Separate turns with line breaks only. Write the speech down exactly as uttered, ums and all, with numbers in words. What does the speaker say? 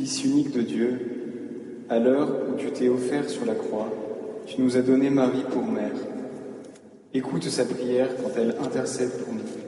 Fils unique de Dieu, à l'heure où tu t'es offert sur la croix, tu nous as donné Marie pour mère. Écoute sa prière quand elle intercède pour nous.